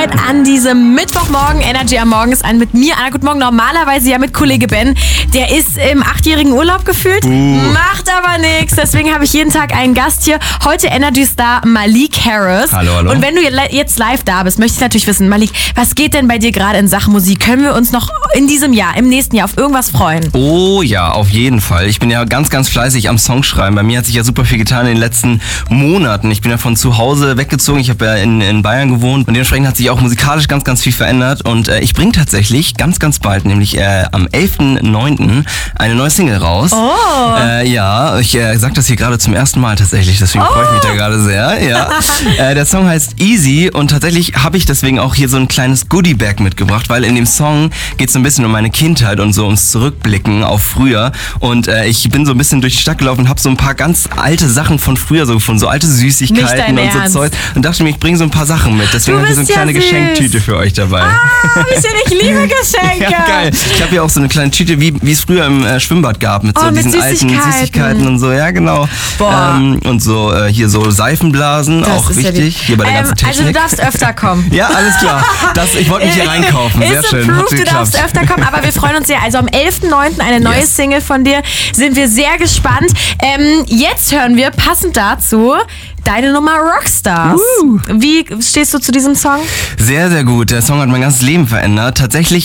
Arbeit an diesem Mittwochmorgen. Energy am Morgen ist an mit mir. Anna, guten Morgen. Normalerweise ja mit Kollege Ben. Der ist im 8-jährigen Urlaub gefühlt. Macht aber nichts. Deswegen habe ich jeden Tag einen Gast hier. Heute Energy-Star Malik Harris. Hallo, hallo. Und wenn du jetzt live da bist, möchte ich natürlich wissen, Malik, was geht denn bei dir gerade in Sachen Musik? Können wir uns noch in diesem Jahr, im nächsten Jahr auf irgendwas freuen? Oh ja, auf jeden Fall. Ich bin ja ganz, ganz fleißig am Songschreiben. Bei mir hat sich ja super viel getan in den letzten Monaten. Ich bin ja von zu Hause weggezogen. Ich habe ja in Bayern gewohnt und dementsprechend hat sich auch musikalisch ganz, ganz viel verändert. Und ich bringe tatsächlich ganz, ganz bald, nämlich am 11.09. eine neue Single raus. Oh. Ja, ich sag das hier gerade zum ersten Mal tatsächlich, deswegen freue ich mich da gerade sehr. Ja. Der Song heißt Easy und tatsächlich habe ich deswegen auch hier so ein kleines Goodie-Bag mitgebracht, weil in dem Song geht es so ein bisschen um meine Kindheit und so ums Zurückblicken auf früher. Und ich bin so ein bisschen durch die Stadt gelaufen und habe so ein paar ganz alte Sachen von früher so gefunden, so alte Süßigkeiten und so Ernst. Zeug. Und dachte mir, ich bringe so ein paar Sachen mit. Deswegen habe ich so eine kleine süß. Geschenktüte für euch dabei. Wie schön, ich liebe Geschenke. Ja, geil. Ich habe hier auch so eine kleine Tüte, wie es früher im Schwimmbad gab, mit so mit diesen alten Süßigkeiten und so. Ja, genau. Boah. Und so hier so Seifenblasen, Das auch ist ja wichtig. Hier bei der ganzen Technik. Also du darfst öfter kommen. Ja, alles klar. Ich wollte mich hier reinkaufen. Sehr Ist schön. approved, Hat du geklappt. darfst öfter kommen, aber wir freuen uns sehr. Also am 11.09. eine neue Yes. Single von dir. Sind wir sehr gespannt. Jetzt hören wir passend dazu deine Nummer Rockstars. Wie stehst du zu diesem Song? Sehr, sehr gut. Der Song hat mein ganzes Leben verändert. Tatsächlich